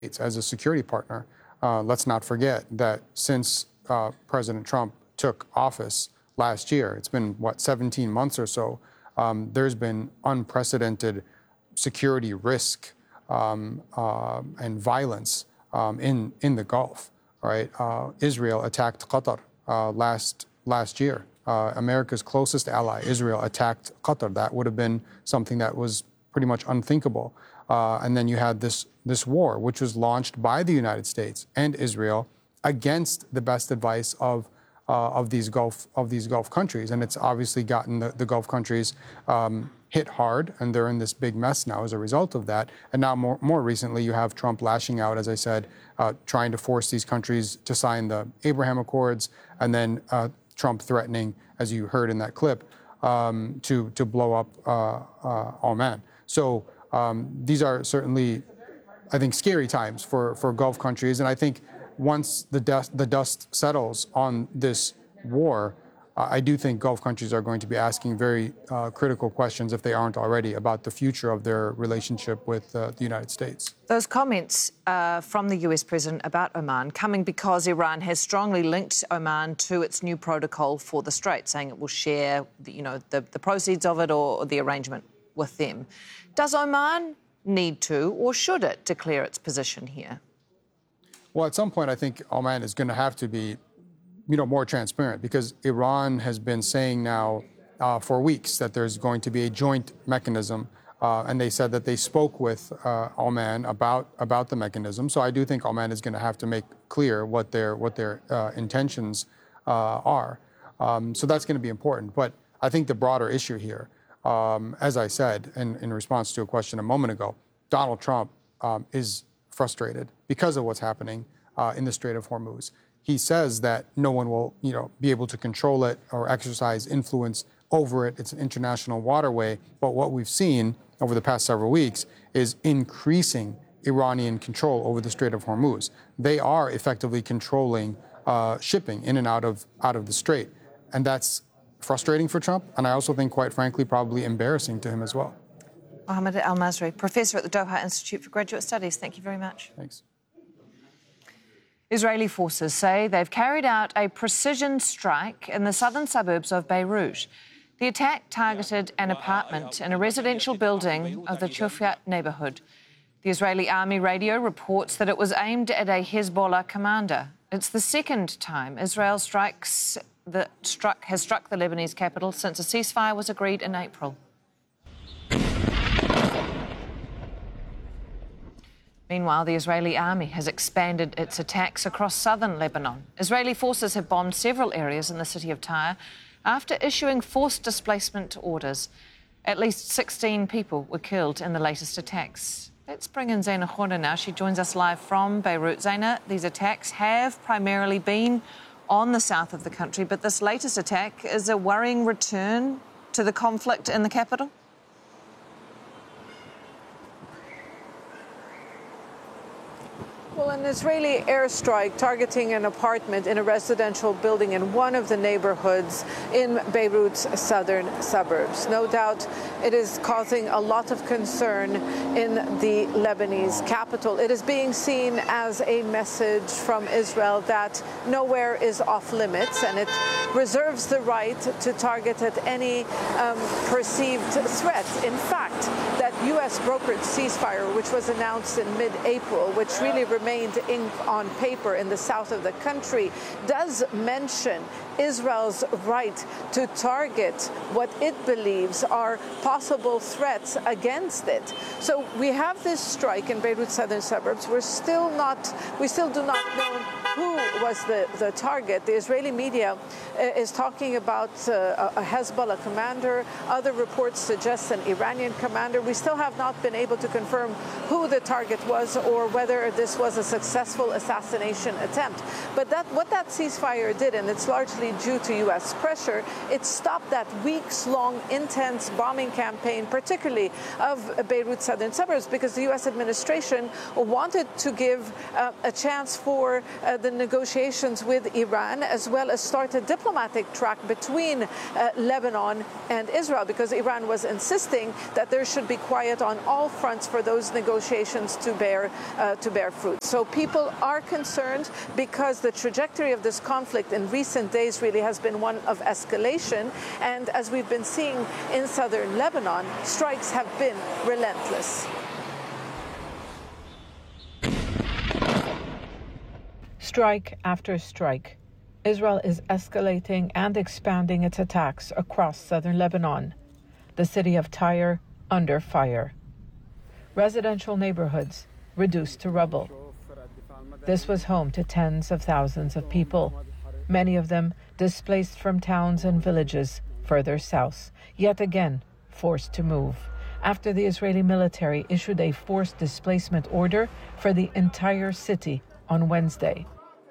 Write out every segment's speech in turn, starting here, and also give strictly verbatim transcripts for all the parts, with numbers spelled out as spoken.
as a security partner. Uh, let's not forget that since uh, President Trump took office last year, it's been, what, seventeen months or so, um, there's been unprecedented security risk um, uh, and violence um, in, in the Gulf, right? Uh, Israel attacked Qatar uh, last, last year. Uh, America's closest ally, Israel, attacked Qatar. That would have been something that was pretty much unthinkable. Uh, and then you had this, this war, which was launched by the United States and Israel against the best advice of, uh, of, these, Gulf, of these Gulf countries. And it's obviously gotten the, the Gulf countries um, hit hard, and they're in this big mess now as a result of that. And now more, more recently, you have Trump lashing out, as I said, uh, trying to force these countries to sign the Abraham Accords, and then uh, Trump threatening, as you heard in that clip, um, to, to blow up uh, uh, Oman. So um, these are certainly, I think, scary times for, for Gulf countries. And I think once the dust, the dust settles on this war, uh, I do think Gulf countries are going to be asking very uh, critical questions, if they aren't already, about the future of their relationship with uh, the United States. Those comments uh, from the U S president about Oman coming because Iran has strongly linked Oman to its new protocol for the Strait, saying it will share, the, you know, the, the proceeds of it or, or the arrangement with them. Does Oman need to, or should it, declare its position here? Well, at some point, I think Oman is going to have to be, you know, more transparent, because Iran has been saying now uh, for weeks that there's going to be a joint mechanism, uh, and they said that they spoke with uh, Oman about about the mechanism. So I do think Oman is going to have to make clear what their what their uh, intentions uh, are. Um, so that's going to be important. But I think the broader issue here, um, as I said in, in response to a question a moment ago, Donald Trump um, is frustrated because of what's happening uh, in the Strait of Hormuz. He says that no one will, you know, be able to control it or exercise influence over it. It's an international waterway. But what we've seen over the past several weeks is increasing Iranian control over the Strait of Hormuz. They are effectively controlling uh, shipping in and out of out of the strait, and that's frustrating for Trump. And I also think, quite frankly, probably embarrassing to him as well. Mohammed Al-Masri, Professor at the Doha Institute for Graduate Studies. Thank you very much. Thanks. Israeli forces say they've carried out a precision strike in the southern suburbs of Beirut. The attack targeted an apartment in a residential building of the Chufyat neighbourhood. The Israeli army radio reports that it was aimed at a Hezbollah commander. It's the second time Israel strikes the, struck, has struck the Lebanese capital since a ceasefire was agreed in April. Meanwhile, the Israeli army has expanded its attacks across southern Lebanon. Israeli forces have bombed several areas in the city of Tyre after issuing forced displacement orders. At least sixteen people were killed in the latest attacks. Let's bring in Zaina Khorna now. She joins us live from Beirut. Zaina, these attacks have primarily been on the south of the country, but this latest attack is a worrying return to the conflict in the capital? Well, an Israeli airstrike targeting an apartment in a residential building in one of the neighborhoods in Beirut's southern suburbs. No doubt it is causing a lot of concern in the Lebanese capital. It is being seen as a message from Israel that nowhere is off limits, and it reserves the right to target at any um, perceived threat. In fact, that U S brokered ceasefire, which was announced in mid-April, which really remained ink on paper in the south of the country, does mention Israel's right to target what it believes are possible threats against it. So we have this strike in Beirut's southern suburbs. We're still not, we still do not know who was the, the target. The Israeli media uh, is talking about uh, a Hezbollah commander. Other reports suggest an Iranian commander. We still have not been able to confirm who the target was or whether this was a successful assassination attempt. But that, what that ceasefire did, and it's largely due to U S pressure, it stopped that weeks-long intense bombing campaign, particularly of Beirut's southern suburbs, because the U S administration wanted to give uh, a chance for uh, the negotiations with Iran, as well as start a diplomatic track between uh, Lebanon and Israel, because Iran was insisting that there should be quiet on all fronts for those negotiations to bear, uh, to bear fruit. So people are concerned because the trajectory of this conflict in recent days really has been one of escalation. And as we've been seeing in southern Lebanon, strikes have been relentless. Strike after strike, Israel is escalating and expanding its attacks across southern Lebanon. The city of Tyre under fire. Residential neighborhoods reduced to rubble. This was home to tens of thousands of people, many of them displaced from towns and villages further south, yet again forced to move, after the Israeli military issued a forced displacement order for the entire city on Wednesday.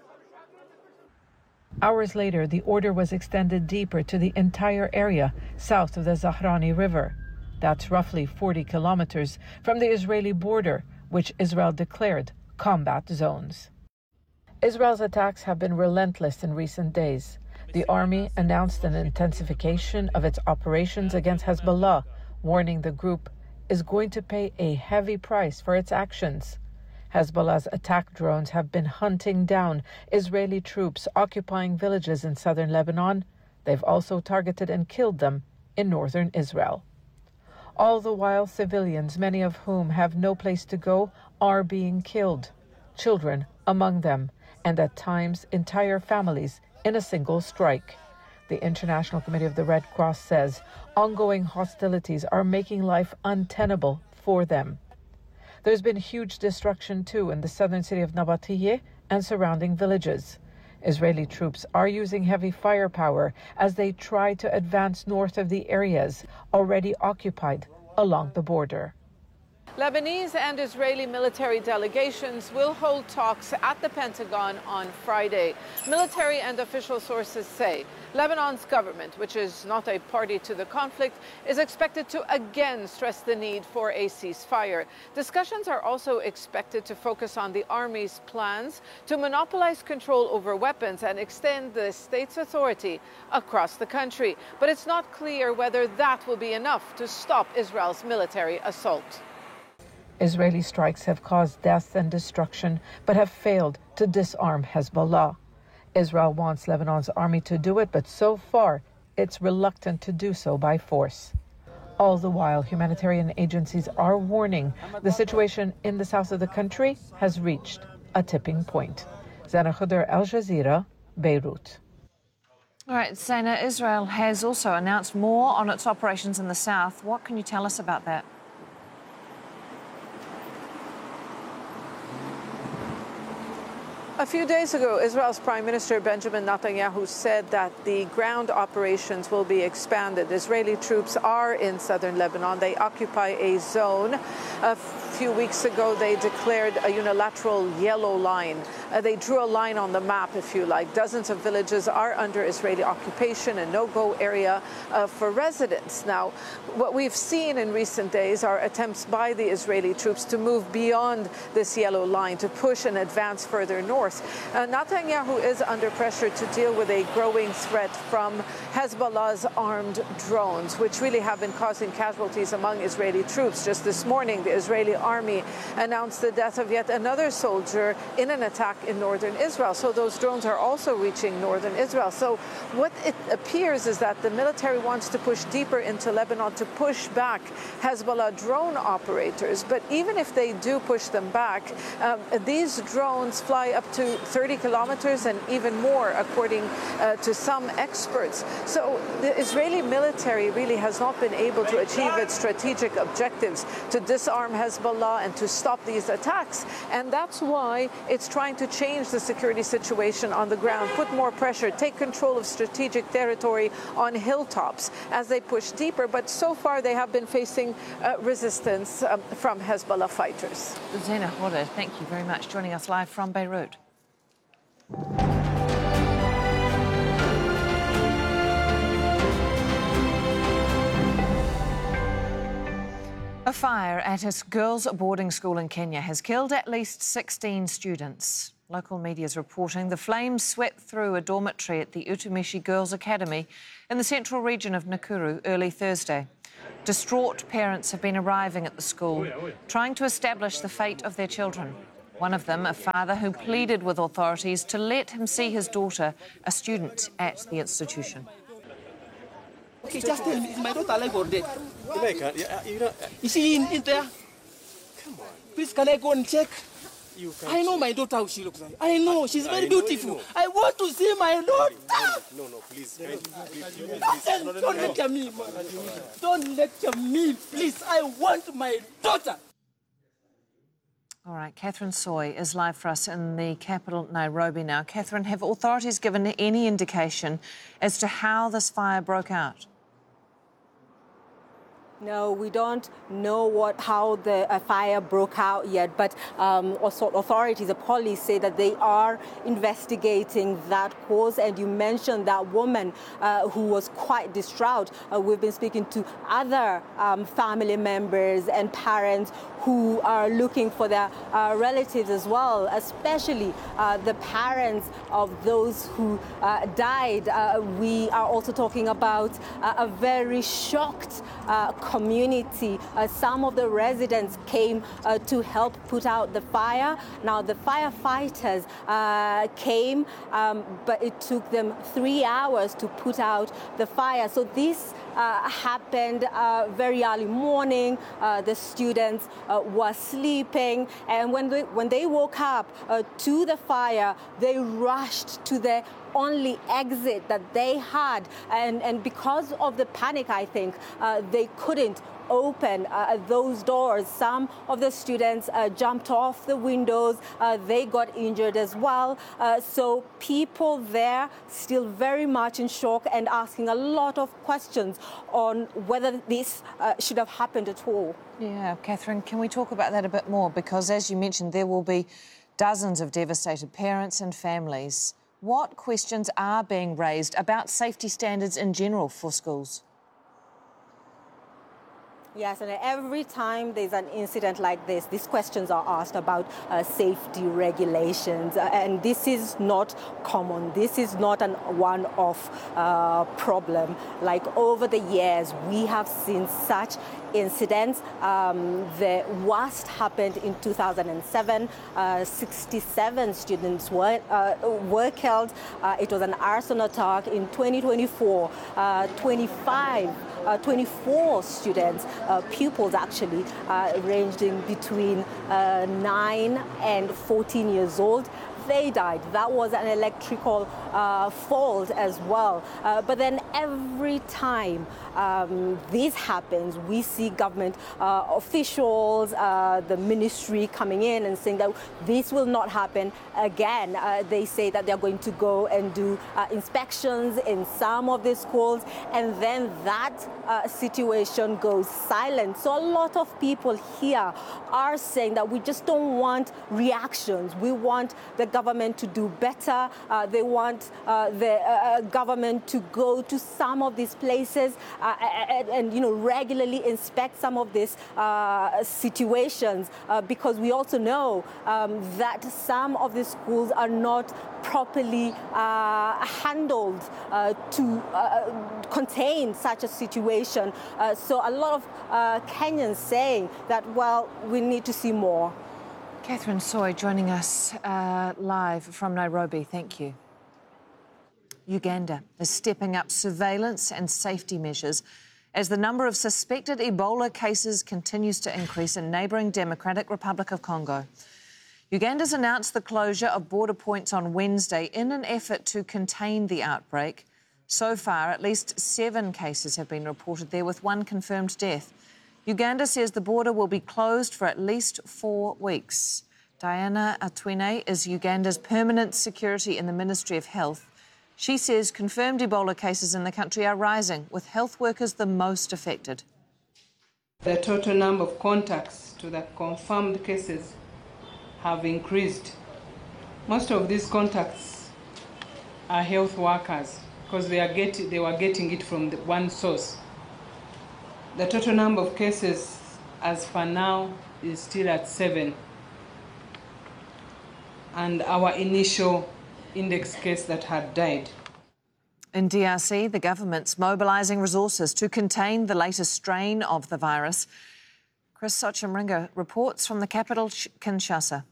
Hours later, the order was extended deeper to the entire area south of the Zahrani River. That's roughly forty kilometers from the Israeli border, which Israel declared combat zones. Israel's attacks have been relentless in recent days. The army announced an intensification of its operations against Hezbollah, warning the group is going to pay a heavy price for its actions. Hezbollah's attack drones have been hunting down Israeli troops occupying villages in southern Lebanon. They've also targeted and killed them in northern Israel. All the while, civilians, many of whom have no place to go, are being killed. Children among them, and at times entire families in a single strike. The International Committee of the Red Cross says ongoing hostilities are making life untenable for them. There's been huge destruction, too, in the southern city of Nabatiyeh and surrounding villages. Israeli troops are using heavy firepower as they try to advance north of the areas already occupied along the border. Lebanese and Israeli military delegations will hold talks at the Pentagon on Friday. Military and official sources say Lebanon's government, which is not a party to the conflict, is expected to again stress the need for a ceasefire. Discussions are also expected to focus on the army's plans to monopolize control over weapons and extend the state's authority across the country. But it's not clear whether that will be enough to stop Israel's military assault. Israeli strikes have caused death and destruction, but have failed to disarm Hezbollah. Israel wants Lebanon's army to do it, but so far it's reluctant to do so by force. All the while, humanitarian agencies are warning the situation in the south of the country has reached a tipping point. Zana Khuder, Al Jazeera, Beirut. All right, Zaina, Israel has also announced more on its operations in the south. What can you tell us about that? A few days ago, Israel's Prime Minister Benjamin Netanyahu said that the ground operations will be expanded. Israeli troops are in southern Lebanon. They occupy a zone. A few weeks ago, they declared a unilateral yellow line. Uh, they drew a line on the map, if you like. Dozens of villages are under Israeli occupation, a no-go area uh, for residents. Now, what we've seen in recent days are attempts by the Israeli troops to move beyond this yellow line, to push and advance further north. Uh, Netanyahu is under pressure to deal with a growing threat from Hezbollah's armed drones, which really have been causing casualties among Israeli troops. Just this morning, the Israeli army announced the death of yet another soldier in an attack in northern Israel. So those drones are also reaching northern Israel. So what it appears is that the military wants to push deeper into Lebanon to push back Hezbollah drone operators. But even if they do push them back, um, these drones fly up to thirty kilometers and even more, according uh, to some experts. So the Israeli military really has not been able to achieve its strategic objectives to disarm Hezbollah and to stop these attacks. And that's why it's trying to change the security situation on the ground, put more pressure, take control of strategic territory on hilltops as they push deeper. But so far they have been facing uh, resistance um, from Hezbollah fighters. Zana Khuder, thank you very much, joining us live from Beirut. A fire at a girls' boarding school in Kenya has killed at least sixteen students. Local media is reporting the flames swept through a dormitory at the Utumishi Girls' Academy in the central region of Nakuru early Thursday. Distraught parents have been arriving at the school, trying to establish the fate of their children. One of them, a father who pleaded with authorities to let him see his daughter, a student at the institution. Okay, just tell me, is my daughter alive or dead? Jamaica, yeah, you know, Is she in, in there? come on. Please, can I go and check? You can't I know check. my daughter, how she looks like. I know, she's I very know you beautiful. know. I want to see my daughter. No, no, please. Please, please, please, Don't, no, no, don't no, no. lecture me, man. Don't lecture me, please. I want my daughter. All right, Catherine Soy is live for us in the capital, Nairobi now. Catherine, have authorities given any indication as to how this fire broke out? No, we don't know what how the uh, fire broke out yet, but um, also authorities, the police say that they are investigating that cause. And you mentioned that woman uh, who was quite distraught. Uh, we've been speaking to other um, family members and parents who are looking for their uh, relatives as well, especially uh, the parents of those who uh, died. Uh, we are also talking about uh, a very shocked uh, community. Uh, some of the residents came uh, to help put out the fire. Now, the firefighters uh, came, um, but it took them three hours to put out the fire. So this uh, happened uh, very early morning. Uh, the students uh, were sleeping, and when they, when they woke up uh, to the fire, they rushed to the only exit that they had, and, and because of the panic, I think, uh, they couldn't open uh, those doors. Some of the students uh, jumped off the windows. Uh, they got injured as well. Uh, so people there still very much in shock and asking a lot of questions on whether this uh, should have happened at all. Yeah, Catherine, can we talk about that a bit more? Because as you mentioned, there will be dozens of devastated parents and families. What questions are being raised about safety standards in general for schools? Yes, and every time there's an incident like this, these questions are asked about uh, safety regulations, uh, and this is not common. This is not an one-off uh, problem. Like over the years, we have seen such incidents. Um, the worst happened in two thousand seven. Uh, sixty-seven students were uh, were killed. Uh, it was an arson attack. In twenty twenty-four, uh, twenty-five. Uh, twenty-four students, uh, pupils actually, uh, ranging between uh, nine and fourteen years old. They died. That was an electrical uh, fault as well. Uh, but then every time um, this happens, we see government uh, officials, uh, the ministry coming in and saying that this will not happen again. Uh, they say that they're going to go and do uh, inspections in some of the schools, and then that uh, situation goes silent. So a lot of people here are saying that we just don't want reactions. We want the government to do better. Uh, they want uh, the uh, government to go to some of these places uh, and, and, you know, regularly inspect some of these uh, situations, uh, because we also know um, that some of the schools are not properly uh, handled uh, to uh, contain such a situation. Uh, so a lot of uh, Kenyans saying that, well, we need to see more. Catherine Soy joining us uh, live from Nairobi. Thank you. Uganda is stepping up surveillance and safety measures as the number of suspected Ebola cases continues to increase in neighbouring Democratic Republic of Congo. Uganda's announced the closure of border points on Wednesday in an effort to contain the outbreak. So far, at least seven cases have been reported there, with one confirmed death. Uganda says the border will be closed for at least four weeks. Diana Atwine is Uganda's permanent secretary in the Ministry of Health. She says confirmed Ebola cases in the country are rising, with health workers the most affected. The total number of contacts to the confirmed cases have increased. Most of these contacts are health workers because they, are getting, they were getting it from the one source. The total number of cases as for now is still at seven. And our initial index case that had died. In D R C, the government's mobilising resources to contain the latest strain of the virus. Chris Sochimringa reports from the capital, Kinshasa.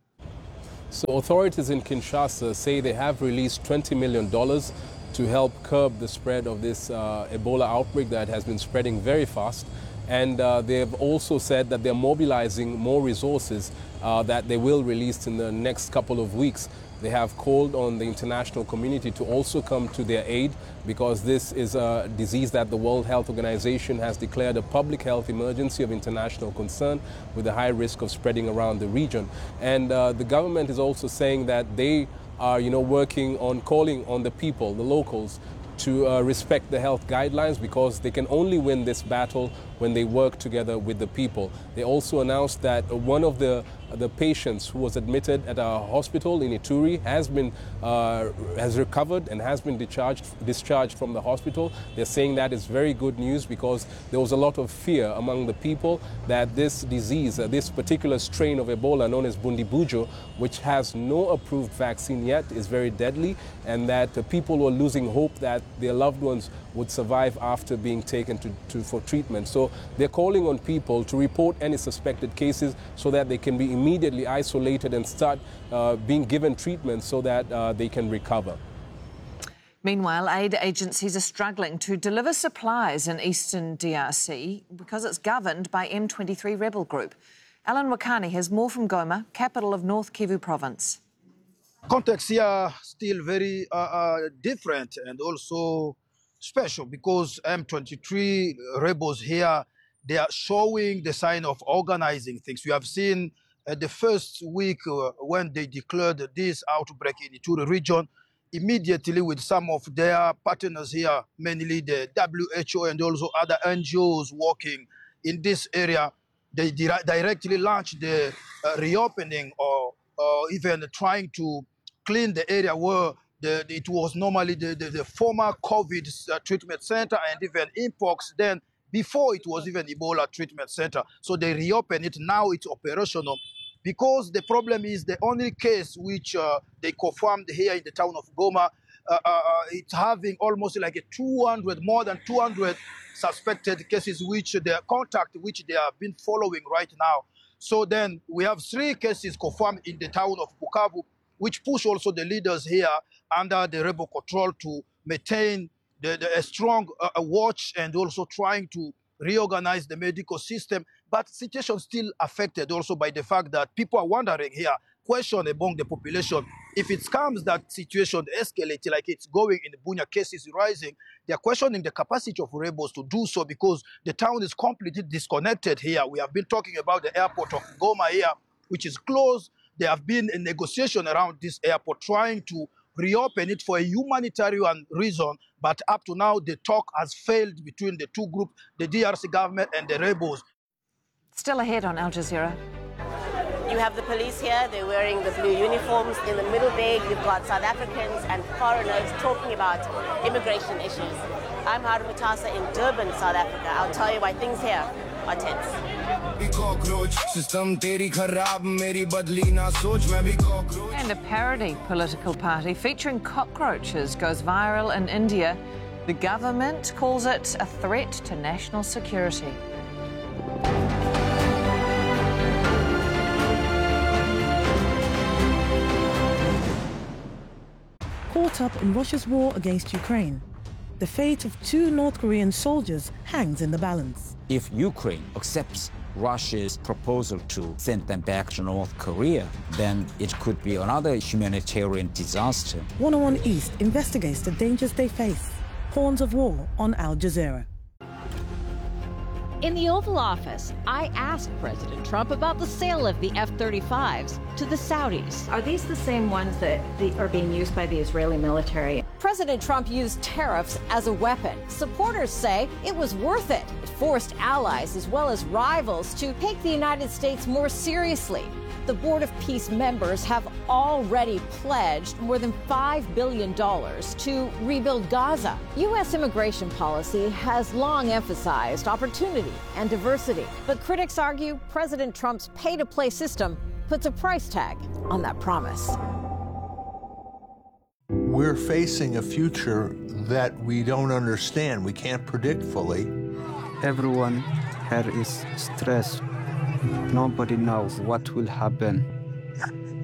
So authorities in Kinshasa say they have released twenty million dollars to help curb the spread of this uh, Ebola outbreak that has been spreading very fast. And uh, they have also said that they're mobilizing more resources uh, that they will release in the next couple of weeks. They have called on the international community to also come to their aid, because this is a disease that the World Health Organization has declared a public health emergency of international concern with a high risk of spreading around the region. And uh, the government is also saying that they are, you know, working on calling on the people, the locals, to uh, respect the health guidelines, because they can only win this battle when they work together with the people. They also announced that one of the the patients who was admitted at a hospital in Ituri has been uh, has recovered and has been discharged discharged from the hospital. They're saying that is very good news, because there was a lot of fear among the people that this disease, uh, this particular strain of Ebola known as Bundibujo, which has no approved vaccine yet, is very deadly, and that uh, people were losing hope that their loved ones would survive after being taken to, to for treatment. So they're calling on people to report any suspected cases so that they can be immediately isolated and start uh, being given treatment so that uh, they can recover. Meanwhile, aid agencies are struggling to deliver supplies in eastern D R C because it's governed by M twenty-three rebel group. Alan Wakani has more from Goma, capital of North Kivu province. Context here still very uh, uh, different and also special, because M twenty-three rebels here, they are showing the sign of organizing things. We have seen uh, the first week uh, when they declared this outbreak in the Ituri region, immediately with some of their partners here, mainly the W H O and also other N G Os working in this area, they di directly launched the uh, reopening or uh, even trying to clean the area where the, it was normally the, the, the former COVID uh, treatment center and even Mpox. Then before it was even Ebola treatment center. So they reopened it. Now it's operational, because the problem is the only case which uh, they confirmed here in the town of Goma, uh, uh, it's having almost like a two hundred, more than two hundred suspected cases, which their contact, which they have been following right now. So then we have three cases confirmed in the town of Bukavu, which push also the leaders here under the rebel control to maintain the, the, a strong uh, watch and also trying to reorganize the medical system. But situation still affected also by the fact that people are wondering here, question among the population, if it comes that situation escalating like it's going in the Bunia cases rising, they're questioning the capacity of rebels to do so, because the town is completely disconnected here. We have been talking about the airport of Goma here, which is closed. There have been a negotiation around this airport trying to reopen it for a humanitarian reason, but up to now the talk has failed between the two groups, the D R C government and the rebels. Still ahead on Al Jazeera. You have the police here, they're wearing the blue uniforms. In the middle there, you've got South Africans and foreigners talking about immigration issues. I'm Harun Mutasa in Durban, South Africa. I'll tell you why things here are tense. And a parody political party featuring cockroaches goes viral in India. The government calls it a threat to national security. Caught up in Russia's war against Ukraine, the fate of two North Korean soldiers hangs in the balance. If Ukraine accepts Russia's proposal to send them back to North Korea, then it could be another humanitarian disaster. one oh one East investigates the dangers they face. Horns of War on Al Jazeera. In the Oval Office, I asked President Trump about the sale of the F thirty-fives to the Saudis. Are these the same ones that are being used by the Israeli military? President Trump used tariffs as a weapon. Supporters say it was worth it. It forced allies as well as rivals to take the United States more seriously. The Board of Peace members have already pledged more than five billion dollars to rebuild Gaza. U S immigration policy has long emphasized opportunity and diversity, but critics argue President Trump's pay-to-play system puts a price tag on that promise. we're facing a future that we don't understand, we can't predict fully. Everyone here is stressed. Nobody knows what will happen.